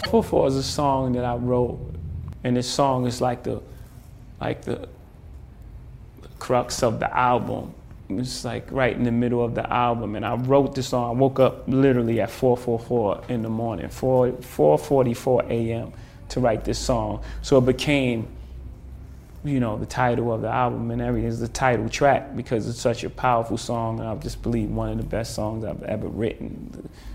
444 is a song that I wrote, and this song is like the crux of the album. It's like right in the middle of the album, and I wrote this song. I woke up literally at 4:44 in the morning, 4:44 a.m. to write this song. So it became, you know, the title of the album and everything. It's the title track because it's such a powerful song, and I just believe one of the best songs I've ever written.